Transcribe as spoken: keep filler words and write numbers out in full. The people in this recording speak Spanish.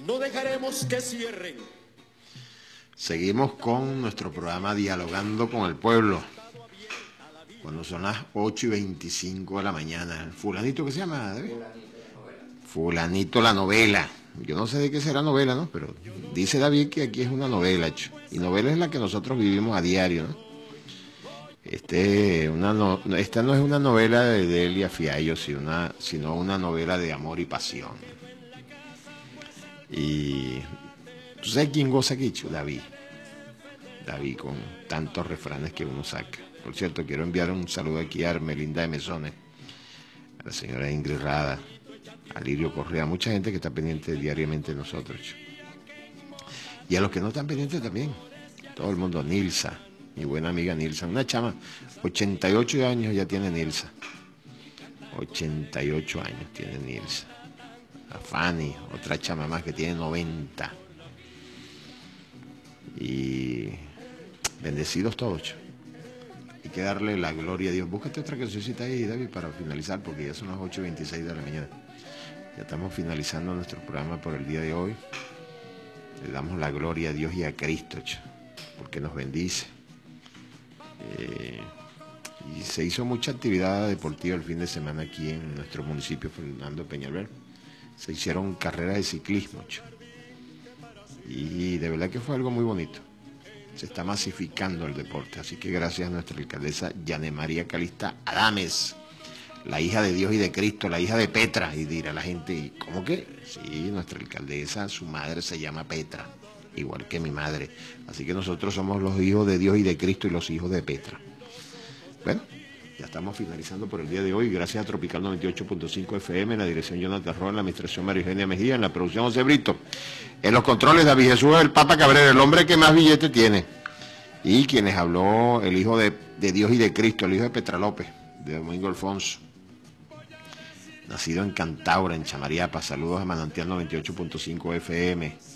no dejaremos que cierren. Seguimos con nuestro programa Dialogando con el Pueblo. Cuando son las ocho y veinticinco de la mañana. ¿Fulanito qué se llama, David? Fulanito la novela. Yo no sé de qué será novela, ¿no? Pero dice David que aquí es una novela, hecho. Y novela es la que nosotros vivimos a diario, ¿no? Este, una no, esta no es una novela de Delia Fiallo, sino una, sino una novela de amor y pasión. Y ¿tú sabes quién goza aquí, Chu? David. David, con tantos refranes que uno saca. Por cierto, quiero enviar un saludo aquí a Armelinda de Mesones, a la señora Ingrid Rada, a Lirio Correa, mucha gente que está pendiente diariamente de nosotros. Chu. Y a los que no están pendientes también, todo el mundo, Nilsa, mi buena amiga Nilsa, una chama, ochenta y ocho años ya tiene Nilsa, ochenta y ocho años tiene Nilsa. A Fanny, otra chama más que tiene noventa. Y bendecidos todos. Hay que darle la gloria a Dios. Búscate otra cancioncita ahí, David, para finalizar, porque ya son las ocho y veintiséis de la mañana. Ya estamos finalizando nuestro programa por el día de hoy. Le damos la gloria a Dios y a Cristo, porque nos bendice. Eh, y se hizo mucha actividad deportiva el fin de semana aquí en nuestro municipio, Fernando Peñalver. Se hicieron carreras de ciclismo, cho. Y de verdad que fue algo muy bonito. Se está masificando el deporte, así que gracias a nuestra alcaldesa Yane María Calista Adames, la hija de Dios y de Cristo, la hija de Petra. Y dirá la gente, ¿cómo que? Sí, nuestra alcaldesa, su madre se llama Petra, igual que mi madre. Así que nosotros somos los hijos de Dios y de Cristo y los hijos de Petra. Bueno, ya estamos finalizando por el día de hoy. Gracias a Tropical noventa y ocho punto cinco F M, en la dirección Jonathan Roa, en la administración María Eugenia Mejía, en la producción José Brito. En los controles David Jesús el Papa Cabrera, el hombre que más billete tiene. Y quienes habló, el hijo de, de Dios y de Cristo, el hijo de Petra López, de Domingo Alfonso. Nacido en Cantaura, en Chamariapa. Saludos a Manantial noventa y ocho punto cinco F M.